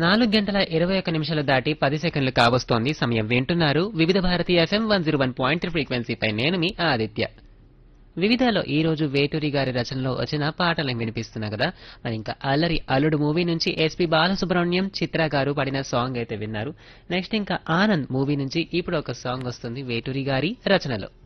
4 గంటల 21 నిమిషాలు దాటి 10 సెకండ్లు కావస్తోంది సమయం. వింటున్నారు వివిధ భారతి ఎఫ్ఎం 101.3 ఫ్రీక్వెన్సీపై నేను మీ ఆదిత్య. వివిధలో ఈ రోజు వేటూరి గారి రచనలో వచ్చిన పాటలను వినిపిస్తున్నా కదా. మరి ఇంకా అల్లరి అల్లుడు మూవీ నుంచి ఎస్పి బాలసుబ్రహ్మణ్యం చిత్ర గారు పాడిన సాంగ్ అయితే విన్నారు. నెక్స్ట్ ఇంకా ఆనంద్ మూవీ నుంచి ఇప్పుడు ఒక సాంగ్ వస్తుంది వేటూరి గారి రచనలో.